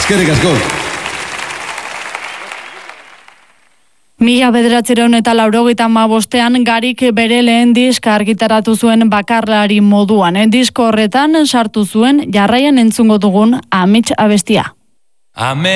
Eskerrik asko. 1985 Garik bere lehen diska argitaratu zuen bakarlari moduan. Disko horretan sartu zuen jarraian entzungo dugun Amets abestia.